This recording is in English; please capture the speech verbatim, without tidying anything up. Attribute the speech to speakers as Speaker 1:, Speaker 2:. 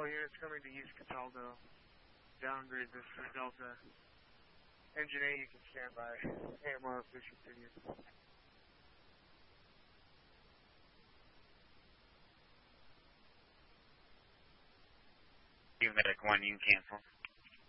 Speaker 1: All units coming to East Cataldo. Downgrade this for Delta. Engine A, you can stand by. A M R, please continue.
Speaker 2: Medic one, you can cancel.